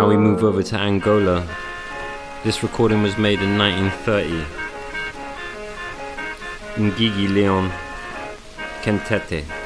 Now we move over to Angola. This recording was made in 1930. Ngigi Leon Kentete.